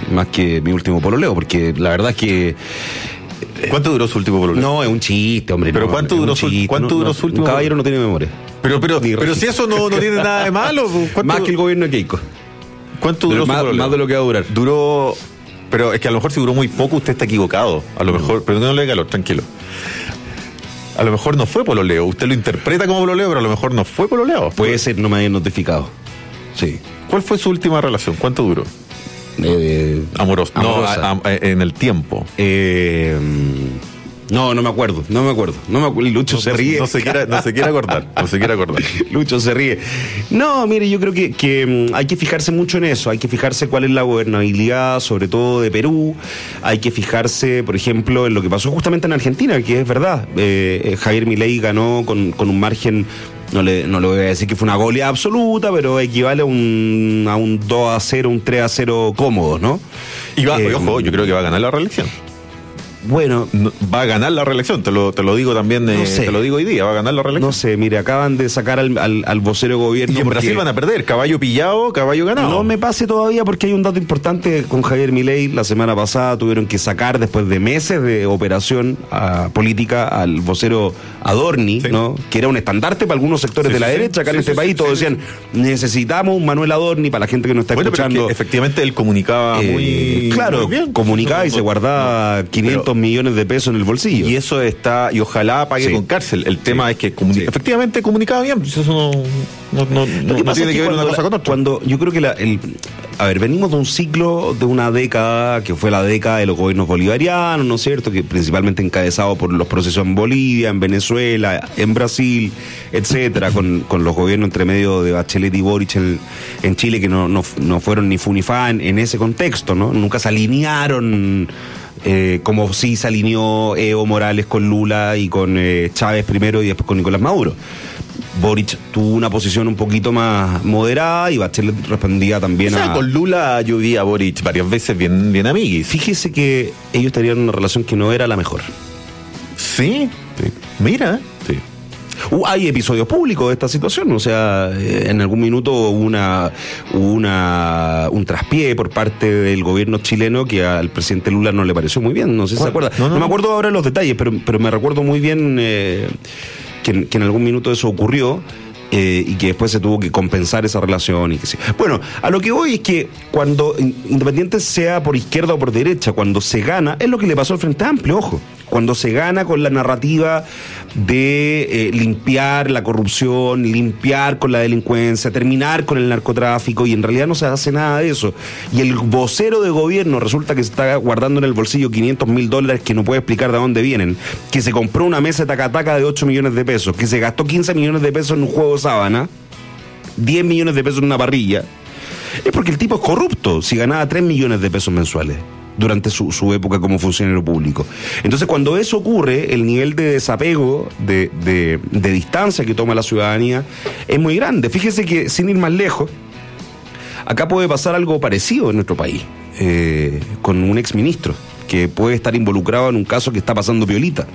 mi último pololeo, porque la verdad es que... ¿Cuánto duró su último pololeo? No, es un chiste, hombre. ¿Pero no, cuánto duró su último Un caballero no tiene memoria. Pero si eso no tiene nada de malo. Más que el gobierno de Keiko. ¿Cuánto duró su pololeo? Más de lo que va a durar. Duró... Pero es que a lo mejor si duró muy poco, usted está equivocado. A lo mejor... Pero no le dé calor, tranquilo. A lo mejor no fue pololeo. Usted lo interpreta como pololeo, pero a lo mejor no fue pololeo. Puede ser, no me hayan notificado. Sí. ¿Cuál fue su última relación? ¿Cuánto duró? Amorosa. No, en el tiempo. No me acuerdo. Lucho se ríe. No se quiere acordar. Lucho se ríe. No, mire, yo creo que hay que fijarse mucho en eso. Hay que fijarse cuál es la gobernabilidad, sobre todo de Perú. Hay que fijarse, por ejemplo, en lo que pasó justamente en Argentina, que es verdad. Javier Milei ganó con un margen... No le voy a decir que fue una goleada absoluta, pero equivale a un 2-0, un 3-0 cómodo, ¿no? Y ojo, yo creo que va a ganar la reelección. Bueno, va a ganar la reelección, te lo digo también, no sé. Te lo digo hoy día, va a ganar la reelección. No sé, mire, acaban de sacar al vocero de gobierno. Y en Brasil van a perder, caballo pillado, caballo ganado. No me pase todavía porque hay un dato importante con Javier Milei. La semana pasada tuvieron que sacar, después de meses de operación política, al vocero Adorni, sí, ¿no? Que era un estandarte para algunos sectores de la derecha acá en este país. Todos decían, necesitamos un Manuel Adorni, para la gente que no está escuchando. Pero efectivamente él comunicaba muy bien. Comunicaba y se guardaba 500 millones de pesos en el bolsillo. Y eso está, y ojalá pague con cárcel. El tema es que efectivamente comunicaba bien. Eso no tiene que ver una cosa con otra. Cuando yo creo que venimos de un ciclo, de una década, que fue la década de los gobiernos bolivarianos, ¿no es cierto? Que principalmente encabezado por los procesos en Bolivia, en Venezuela, en Brasil, etcétera, con los gobiernos entre medio de Bachelet y Boric en Chile, que no fueron ni fu ni fa en ese contexto, ¿no? Nunca se alinearon como sí se alineó Evo Morales con Lula y con Chávez primero y después con Nicolás Maduro. Boric tuvo una posición un poquito más moderada y Bachelet respondía también con Lula yo vi a Boric varias veces bien amiguis. Fíjese que ellos tenían una relación que no era la mejor. ¿Sí? Mira. Sí. Hay episodios públicos de esta situación, o sea, en algún minuto hubo un traspié por parte del gobierno chileno que al presidente Lula no le pareció muy bien, no sé si se acuerda. No me acuerdo ahora de los detalles, pero me recuerdo muy bien que en algún minuto eso ocurrió. Y que después se tuvo que compensar esa relación y que sí. Bueno, a lo que voy es que cuando, independiente sea por izquierda o por derecha, cuando se gana, es lo que le pasó al Frente Amplio, ojo, cuando se gana con la narrativa de limpiar la corrupción, limpiar con la delincuencia, terminar con el narcotráfico, y en realidad no se hace nada de eso, y el vocero de gobierno resulta que se está guardando en el bolsillo $500,000 que no puede explicar de dónde vienen, que se compró una mesa de taca-taca de 8 millones de pesos, que se gastó 15 millones de pesos en un juego de sábana, 10 millones de pesos en una parrilla, es porque el tipo es corrupto, si ganaba 3 millones de pesos mensuales durante su época como funcionario público. Entonces, cuando eso ocurre, el nivel de desapego, de distancia que toma la ciudadanía es muy grande. Fíjese que, sin ir más lejos, acá puede pasar algo parecido en nuestro país, con un exministro que puede estar involucrado en un caso que está pasando piolita.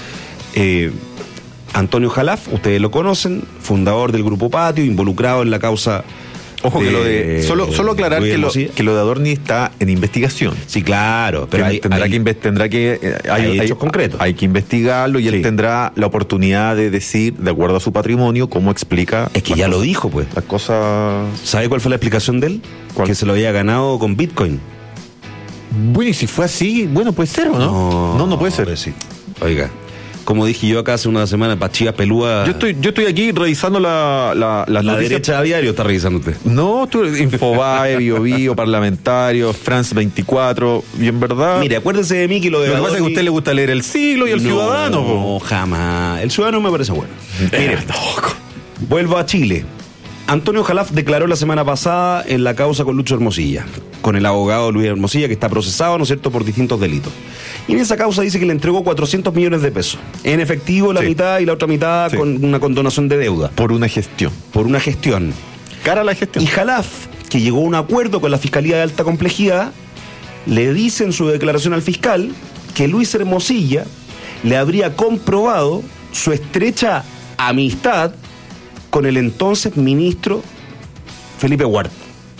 Antonio Jalaf, ustedes lo conocen, fundador del Grupo Patio, involucrado en la causa. Ojo, que lo de. Solo aclarar que lo de Adorni está en investigación. Sí, claro, pero hay hechos concretos. Hay que investigarlo y él tendrá la oportunidad de decir, de acuerdo a su patrimonio, cómo explica. Es que ya lo dijo, pues. Las cosas. ¿Sabe cuál fue la explicación de él? ¿Cuál? Que se lo había ganado con Bitcoin. Bueno, y si fue así, bueno, puede ser, ¿o no? No puede ser. Sí. Oiga. Como dije yo acá hace una semana, Pachía Pelúa. Yo estoy aquí revisando la derecha a diario está revisando usted. No, Infobae, Bio, Parlamentario, France 24, y en verdad. Mire, acuérdese de mí que lo de. Lo que pasa es que a usted le gusta leer El Siglo y El Ciudadano. No, jamás. El Ciudadano me parece bueno. Mire, vuelvo a Chile. Antonio Jalaf declaró la semana pasada en la causa con Lucho Hermosilla, con el abogado Luis Hermosilla, que está procesado, ¿no es cierto?, por distintos delitos. Y en esa causa dice que le entregó 400 millones de pesos. En efectivo la mitad y la otra mitad con una condonación de deuda. Por una gestión. Cara a la gestión. Y Jalaf, que llegó a un acuerdo con la Fiscalía de Alta Complejidad, le dice en su declaración al fiscal que Luis Hermosilla le habría comprobado su estrecha amistad con el entonces ministro Felipe Huart.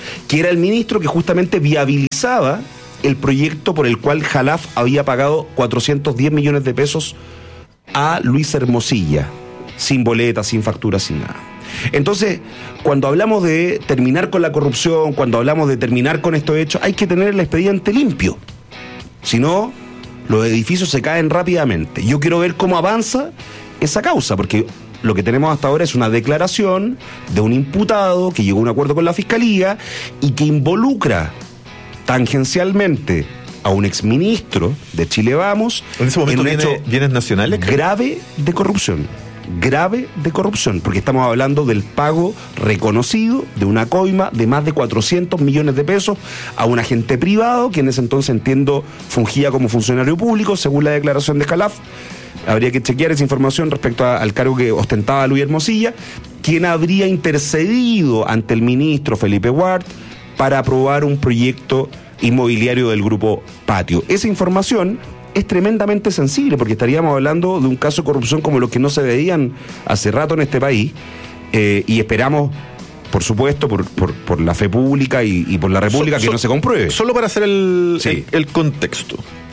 que era el ministro que justamente viabilizaba el proyecto por el cual Jalaf había pagado 410 millones de pesos a Luis Hermosilla, sin boleta, sin factura, sin nada. Entonces, cuando hablamos de terminar con la corrupción, cuando hablamos de terminar con estos hechos, hay que tener el expediente limpio. Si no, los edificios se caen rápidamente. Yo quiero ver cómo avanza esa causa, porque lo que tenemos hasta ahora es una declaración de un imputado que llegó a un acuerdo con la Fiscalía y que involucra tangencialmente a un exministro de Chile Vamos en ese momento en un hecho bienes nacionales grave de corrupción, porque estamos hablando del pago reconocido de una coima de más de 400 millones de pesos a un agente privado que en ese entonces, entiendo, fungía como funcionario público, según la declaración de Jalaf. Habría que chequear esa información respecto al cargo que ostentaba Luis Hermosilla, quien habría intercedido ante el ministro Felipe Ward para aprobar un proyecto inmobiliario del grupo Patio. Esa información es tremendamente sensible, porque estaríamos hablando de un caso de corrupción como los que no se veían hace rato en este país, y esperamos, por supuesto, por la fe pública y por la República, que no se compruebe. Solo para hacer el contexto.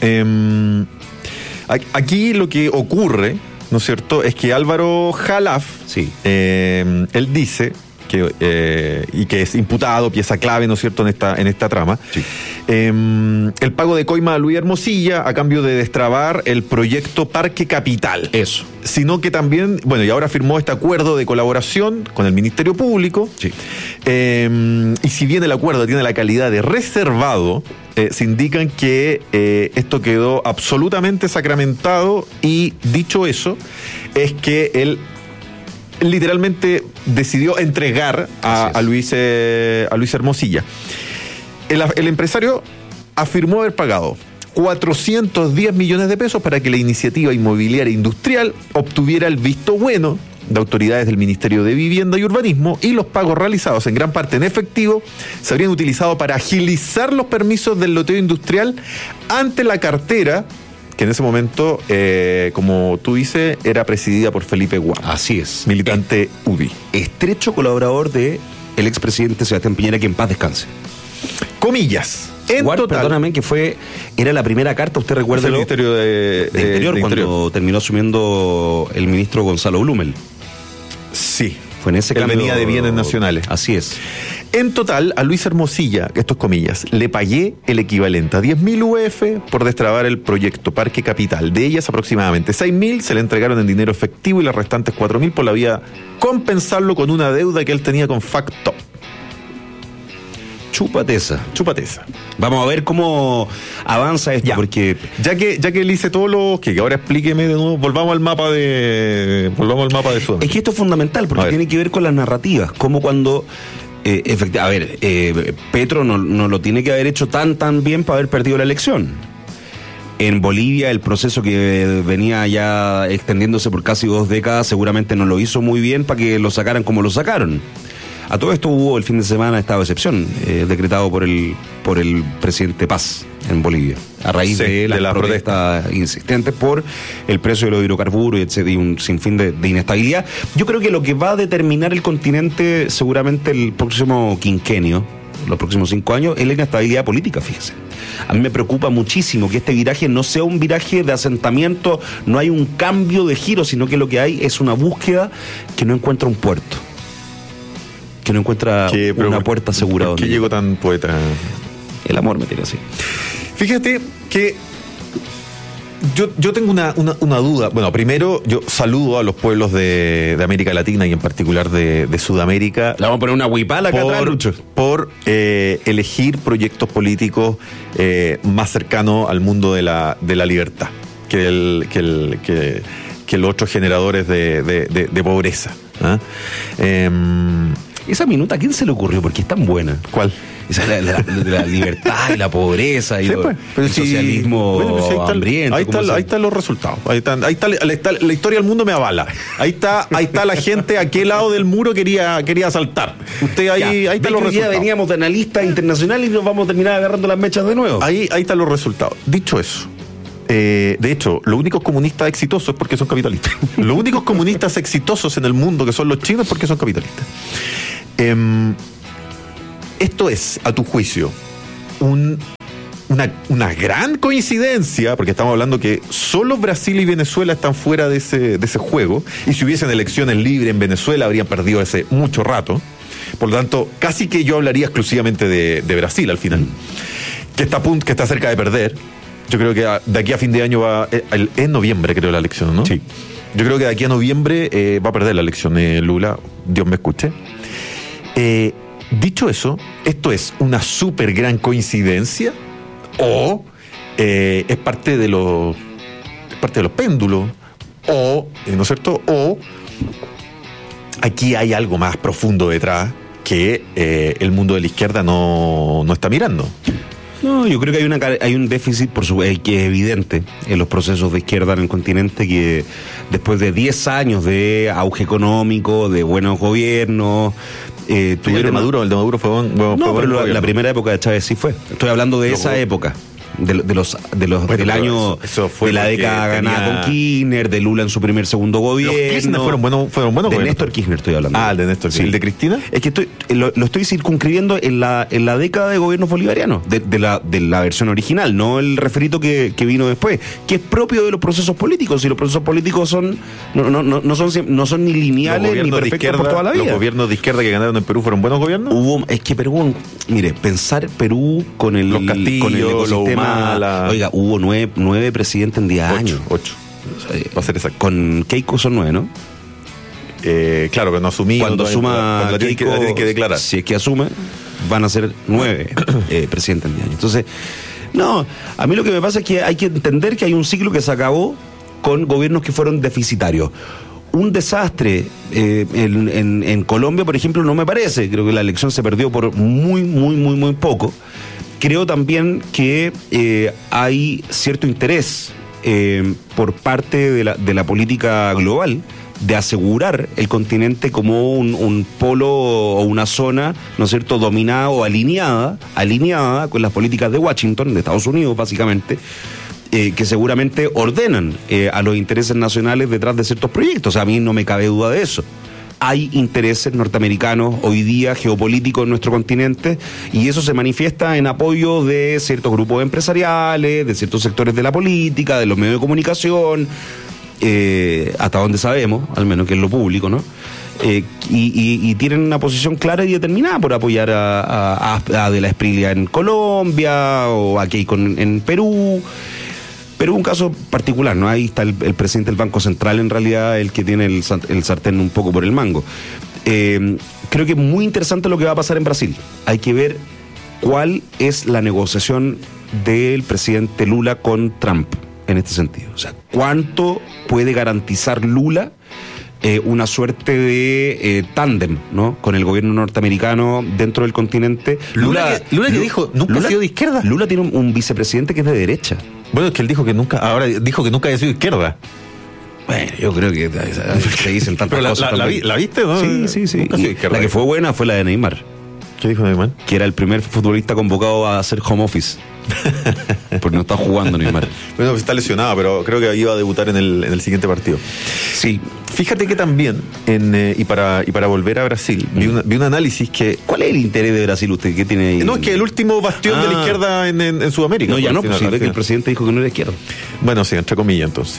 Aquí lo que ocurre, ¿no es cierto?, es que Álvaro Jalaf, sí, él dice y que es imputado, pieza clave, ¿no es cierto?, en esta trama, sí, el pago de coima a Luis Hermosilla a cambio de destrabar el proyecto Parque Capital. Eso. Sino que también, bueno, y ahora firmó este acuerdo de colaboración con el Ministerio Público. Sí. Y si bien el acuerdo tiene la calidad de reservado, se indican que esto quedó absolutamente sacramentado, y dicho eso, es que él literalmente decidió entregar a Luis Hermosilla. El empresario afirmó haber pagado 410 millones de pesos para que la iniciativa inmobiliaria industrial obtuviera el visto bueno de autoridades del Ministerio de Vivienda y Urbanismo, y los pagos realizados en gran parte en efectivo se habrían utilizado para agilizar los permisos del loteo industrial ante la cartera que en ese momento, como tú dices, era presidida por Felipe Guam. Así es. Militante UDI. Estrecho colaborador de el expresidente Sebastián Piñera, que en paz descanse. Comillas. Guard, perdóname, que era la primera carta, usted recuerda, el Ministerio de Interior, cuando terminó asumiendo el ministro Gonzalo Blumel. Sí. Fue en ese cambio. Venía de bienes nacionales. Así es. En total, a Luis Hermosilla, esto es comillas, le pagué el equivalente a 10.000 UF por destrabar el proyecto Parque Capital. De ellas, aproximadamente 6.000 se le entregaron en dinero efectivo y las restantes 4.000 por la vía compensarlo con una deuda que él tenía con Factop. Chúpate esa. Vamos a ver cómo avanza esto, porque ya que él hice todos los que ahora explíqueme de nuevo, volvamos al mapa de Sudamérica. Es que esto es fundamental, porque tiene que ver con las narrativas, como cuando Petro no lo tiene que haber hecho tan bien para haber perdido la elección. En Bolivia el proceso que venía ya extendiéndose por casi 2 décadas seguramente no lo hizo muy bien para que lo sacaran como lo sacaron. A todo esto hubo el fin de semana estado de excepción decretado por el presidente Paz en Bolivia, a raíz de las protestas insistentes por el precio de los hidrocarburos y un sinfín de inestabilidad. Yo creo que lo que va a determinar el continente seguramente el próximo quinquenio, los próximos 5 años, es la inestabilidad política, fíjese. A mí me preocupa muchísimo que este viraje no sea un viraje de asentamiento, no hay un cambio de giro, sino que lo que hay es una búsqueda que no encuentra un puerto, que no encuentra una puerta segura. ¿Por qué llegó tan poeta? El amor me tiene así. Fíjate que yo tengo una duda. Bueno, primero yo saludo a los pueblos de América Latina y en particular de Sudamérica. Le vamos a poner una huipala acá atrás, Lucho. Por elegir proyectos políticos más cercanos al mundo de la libertad que los otros generadores de pobreza. Esa minuta, ¿a quién se le ocurrió? Porque es tan buena. ¿Cuál? Esa es la libertad y la pobreza y el socialismo hambriento. Ahí están los resultados. Ahí está la historia del mundo me avala. Ahí está la gente a qué lado del muro quería saltar. Usted ahí están los resultados. Ya veníamos de analistas internacionales y nos vamos a terminar agarrando las mechas de nuevo. Ahí están los resultados. Dicho eso, de hecho, los únicos comunistas exitosos es porque son capitalistas. Los únicos comunistas exitosos en el mundo, que son los chinos, porque son capitalistas. esto es, a tu juicio, una gran coincidencia, porque estamos hablando que solo Brasil y Venezuela están fuera de ese juego, y si hubiesen elecciones libres en Venezuela habrían perdido hace mucho rato. Por lo tanto, casi que yo hablaría exclusivamente de Brasil al final, que está cerca de perder. Yo creo que de aquí a fin de año en noviembre creo la elección, ¿no? Sí. Yo creo que de aquí a noviembre va a perder la elección Lula, Dios me escuche. Dicho eso, ¿esto es una súper gran coincidencia o es parte de los péndulos? O, ¿no es cierto? O aquí hay algo más profundo detrás que el mundo de la izquierda no está mirando. No, yo creo que hay un déficit que es evidente en los procesos de izquierda en el continente, que después de 10 años de auge económico, de buenos gobiernos, el de Maduro fue bueno. No, pero la primera época de Chávez sí fue. Estoy hablando de esa época. Bueno, del año eso fue de la década ganada con Kirchner, de Lula en su segundo gobierno. Los Kirchner fueron buenos de gobiernos. Néstor Kirchner estoy hablando. Ah, el de Néstor Kirchner. Sí. ¿El de Cristina? Es que lo estoy circunscribiendo en la década de gobiernos bolivarianos, de la versión original, no el referito que vino después, que es propio de los procesos políticos, y los procesos políticos no son ni lineales ni perfectos por toda la vida. ¿Los gobiernos de izquierda que ganaron en Perú fueron buenos gobiernos? Es que Perú, mire, pensar Perú con el ecosistema. Oiga, hubo 9 presidentes en 10 años. 8. Va a ser exacto. Con Keiko son 9, ¿no? Claro, pero no asumí. Cuando asuma Keiko, tienen que declarar. Si es que asume, van a ser 9 presidentes en 10 años. Entonces, no, a mí lo que me pasa es que hay que entender que hay un ciclo que se acabó con gobiernos que fueron deficitarios. Un desastre en Colombia, por ejemplo, no me parece. Creo que la elección se perdió por muy poco. Creo también que hay cierto interés por parte de la política global de asegurar el continente como un polo o una zona, ¿no es cierto?, dominada o alineada con las políticas de Washington, de Estados Unidos, básicamente, que seguramente ordenan a los intereses nacionales detrás de ciertos proyectos. O sea, a mí no me cabe duda de eso. Hay intereses norteamericanos hoy día geopolíticos en nuestro continente, y eso se manifiesta en apoyo de ciertos grupos empresariales, de ciertos sectores de la política, de los medios de comunicación, hasta donde sabemos, al menos que es lo público, ¿no? Y tienen una posición clara y determinada por apoyar a De la Esprilia en Colombia o a Keiko en Perú. Pero un caso particular, ¿no? Ahí está el presidente del Banco Central, en realidad, el que tiene el sartén un poco por el mango. Creo que es muy interesante lo que va a pasar en Brasil. Hay que ver cuál es la negociación del presidente Lula con Trump en este sentido. O sea, ¿cuánto puede garantizar Lula una suerte de tándem, ¿no?, con el gobierno norteamericano dentro del continente? Lula que dijo, nunca ha sido de izquierda. Lula tiene un vicepresidente que es de derecha. Bueno, es que él dijo que nunca había sido izquierda. Bueno, yo creo que se dicen tantas pero cosas. ¿La viste, no? Sí. La que fue buena fue la de Neymar. ¿Qué dijo Neymar? Que era el primer futbolista convocado a hacer home office. Porque no está jugando Neymar. Bueno, está lesionado, pero creo que iba a debutar en el siguiente partido. Sí. Fíjate que también, y para volver a Brasil, vi un análisis que... ¿Cuál es el interés de Brasil usted? ¿Qué tiene ahí? No, es que el último bastión de la izquierda en Sudamérica. No, ya no, pues sí, ve que el presidente dijo que no era izquierda. Bueno, sí, entre comillas, entonces.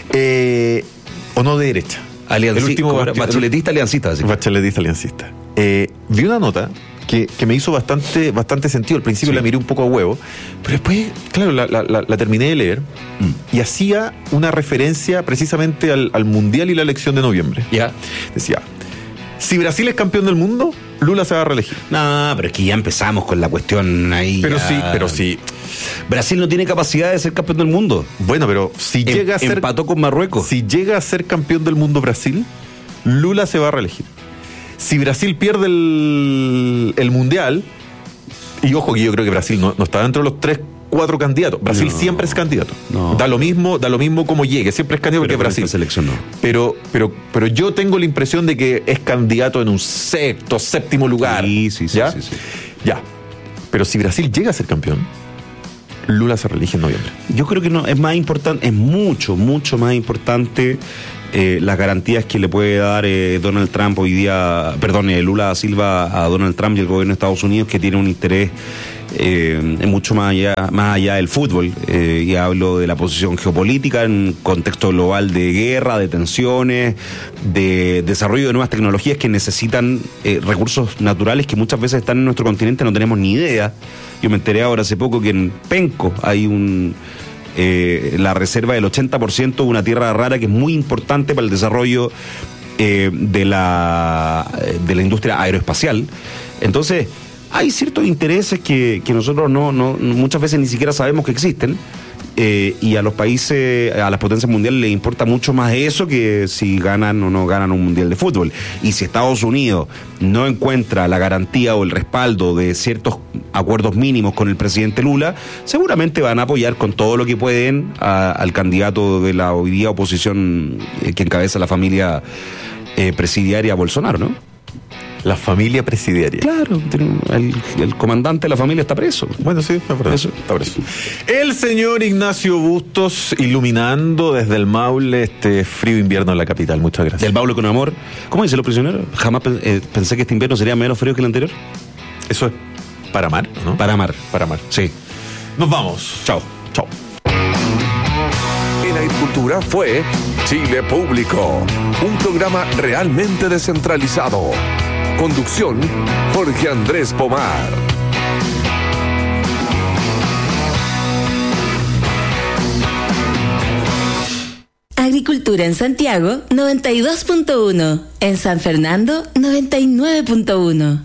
O no de derecha. El último bacheletista aliancista. Bacheletista aliancista. Vi una nota que me hizo bastante sentido. Al principio la miré un poco a huevo, pero después, claro, la terminé de leer y hacía una referencia precisamente al Mundial y la elección de noviembre. Ya. Decía, si Brasil es campeón del mundo, Lula se va a reelegir. No, pero es que ya empezamos con la cuestión ahí. Pero sí. Brasil no tiene capacidad de ser campeón del mundo. Bueno, pero si llega a ser... Empató con Marruecos. Si llega a ser campeón del mundo Brasil, Lula se va a reelegir. Si Brasil pierde el Mundial, y ojo que yo creo que Brasil no está dentro de los 3-4 candidatos. Brasil siempre es candidato. No. Da lo mismo como llegue, siempre es candidato porque Brasil. Selección no. Pero yo tengo la impresión de que es candidato en un séptimo lugar. Sí. ¿Ya? Pero si Brasil llega a ser campeón, Lula se reelige en noviembre. Yo creo que no, es más importante, es mucho más importante las garantías que le puede dar Donald Trump hoy día, Lula da Silva a Donald Trump y el gobierno de Estados Unidos, que tiene un interés mucho más allá del fútbol, y hablo de la posición geopolítica en un contexto global de guerra, de tensiones, de desarrollo de nuevas tecnologías que necesitan recursos naturales que muchas veces están en nuestro continente, no tenemos ni idea. Yo me enteré ahora hace poco que en Penco hay la reserva del 80% de una tierra rara que es muy importante para el desarrollo de la industria aeroespacial. Entonces, hay ciertos intereses que nosotros no muchas veces ni siquiera sabemos que existen, y a los países, a las potencias mundiales les importa mucho más eso que si ganan o no ganan un mundial de fútbol. Y si Estados Unidos no encuentra la garantía o el respaldo de ciertos acuerdos mínimos con el presidente Lula, seguramente van a apoyar con todo lo que pueden al candidato de la hoy día oposición que encabeza la familia presidiaria Bolsonaro, ¿no? La familia presidiaria. Claro, el comandante de la familia está preso. Bueno, sí, está preso. El señor Ignacio Bustos iluminando desde el Maule este frío invierno en la capital. Muchas gracias. Del Maule con amor. ¿Cómo dicen los prisioneros? Jamás pensé que este invierno sería menos frío que el anterior. Eso es para amar, ¿no? Para amar. Sí. Nos vamos. Chao. En Agricultura fue Chile Público, un programa realmente descentralizado. Conducción, Jorge Andrés Pomar. Agricultura en Santiago, 92.1. En San Fernando, 99.1.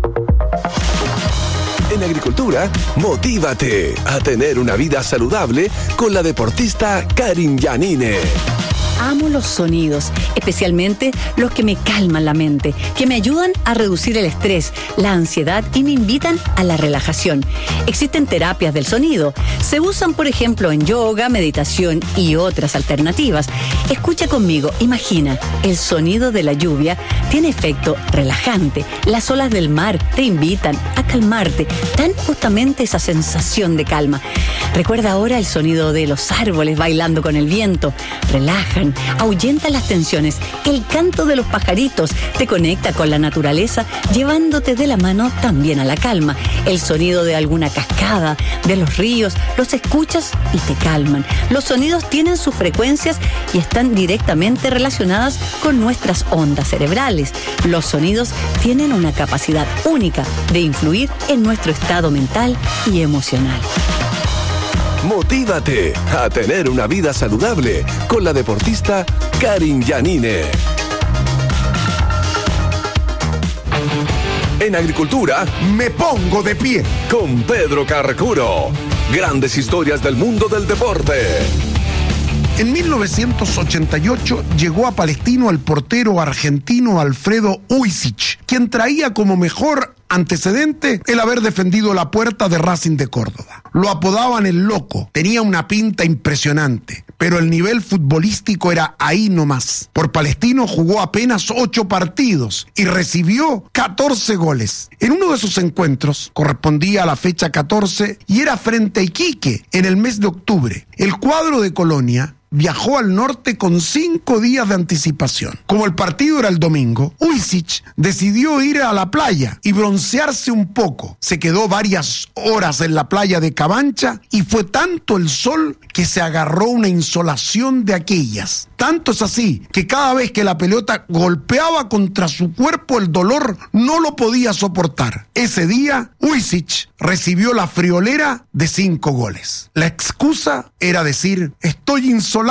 En Agricultura, motívate a tener una vida saludable con la deportista Karin Yanine. Amo los sonidos, especialmente los que me calman la mente, que me ayudan a reducir el estrés, la ansiedad y me invitan a la relajación. Existen terapias del sonido. Se usan, por ejemplo, en yoga, meditación y otras alternativas. Escucha conmigo, imagina, el sonido de la lluvia tiene efecto relajante. Las olas del mar te invitan a calmarte. Dan justamente esa sensación de calma. Recuerda ahora el sonido de los árboles bailando con el viento. Relajan, ahuyentan las tensiones. El canto de los pajaritos te conecta con la naturaleza, llevándote de la mano también a la calma. El sonido de alguna cascada, de los ríos, los escuchas y te calman. Los sonidos tienen sus frecuencias y están directamente relacionadas con nuestras ondas cerebrales. Los sonidos tienen una capacidad única de influir en nuestro estado mental y emocional. Motívate a tener una vida saludable con la deportista Karin Yanine. En Agricultura, me pongo de pie con Pedro Carcuro. Grandes historias del mundo del deporte. En 1988 llegó a Palestino el portero argentino Alfredo Uisic, quien traía como mejor antecedente el haber defendido la puerta de Racing de Córdoba. Lo apodaban el Loco, tenía una pinta impresionante, pero el nivel futbolístico era ahí nomás. Por Palestino jugó apenas 8 partidos y recibió 14 goles. En uno de sus encuentros, correspondía a la fecha 14 y era frente a Iquique en el mes de octubre. El cuadro de Colonia viajó al norte con 5 días de anticipación. Como el partido era el domingo, Uisic decidió ir a la playa y broncearse un poco. Se quedó varias horas en la playa de Cabancha y fue tanto el sol que se agarró una insolación de aquellas. Tanto es así que cada vez que la pelota golpeaba contra su cuerpo, el dolor no lo podía soportar. Ese día, Uisic recibió la friolera de 5 goles. La excusa era decir: estoy insolado.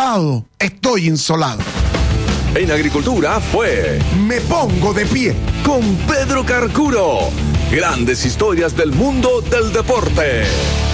En Agricultura fue Me pongo de pie con Pedro Carcuro. Grandes historias del mundo del deporte.